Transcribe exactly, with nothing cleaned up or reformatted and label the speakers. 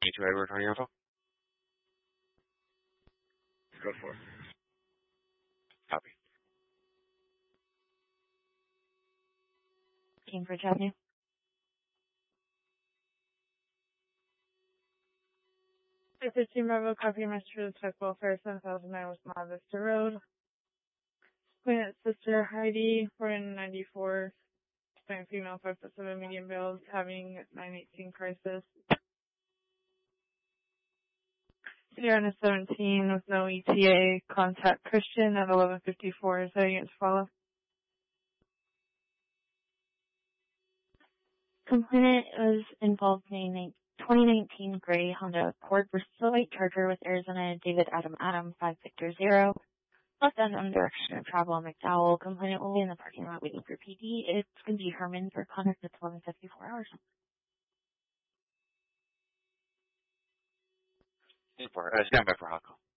Speaker 1: twenty-two Edward, on your info?
Speaker 2: Go for it.
Speaker 1: Copy.
Speaker 3: Cambridge Avenue.
Speaker 4: fifteen Bravo, copy Master Tech Welfare, seven thousand nine West Mont Vista Road. Client's sister Heidi, born ninety-four, client female, five foot seven, medium build, having nine eighteen crisis. Sierra seventeen with no E T A, contact Christian at eleven fifty-four, is that against follow?
Speaker 3: Complainant was involved in a twenty nineteen gray Honda Accord versus a white Charger with Arizona David Adam Adam five Victor zero. Left unknown direction of travel on McDowell. Complainant will be in the parking lot waiting for P D. It's going to be Herman for contact at eleven fifty-four hours.
Speaker 1: Uh, stand by for hot call.